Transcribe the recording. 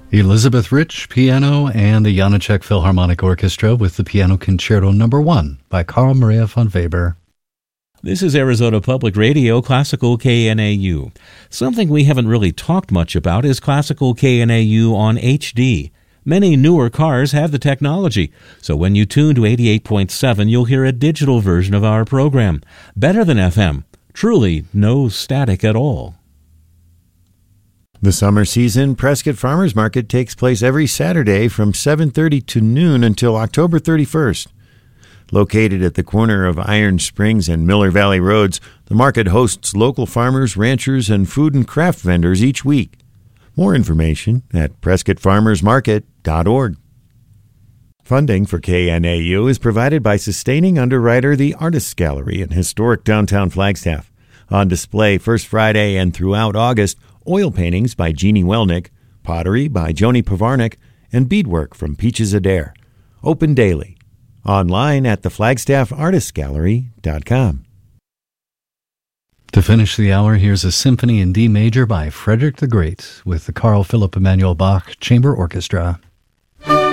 Elizabeth Rich, piano, and the Janáček Philharmonic Orchestra with the Piano Concerto No. 1 by Carl Maria von Weber. This is Arizona Public Radio, Classical KNAU. Something we haven't really talked much about is Classical KNAU on HD. Many newer cars have the technology, so when you tune to 88.7, you'll hear a digital version of our program. Better than FM. Truly no static at all. The summer season Prescott Farmers Market takes place every Saturday from 7:30 to noon until October 31st. Located at the corner of Iron Springs and Miller Valley Roads, the market hosts local farmers, ranchers, and food and craft vendors each week. More information at PrescottFarmersMarket.org. Funding for KNAU is provided by sustaining underwriter the Artists Gallery in historic downtown Flagstaff. On display first Friday and throughout August, oil paintings by Jeannie Welnick, pottery by Joni Pavarnik, and beadwork from Peaches Adair. Open daily. Online at theflagstaffartistsgallery.com. To finish the hour, here's a symphony in D major by Frederick the Great with the Carl Philipp Emanuel Bach Chamber Orchestra.